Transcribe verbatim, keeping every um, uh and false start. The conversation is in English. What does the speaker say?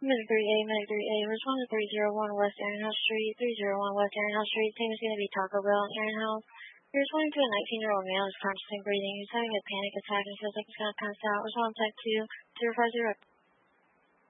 Medic three A, Medic three A, respond to three zero one West Aaron House Street, three zero one West Aaron House Street, team is going to be Taco Bell in Aaron House. You're responding to a nineteen-year-old male who's conscious and breathing. He's having a panic attack and feels like he's going to pass out. Respond tech two zero five zero.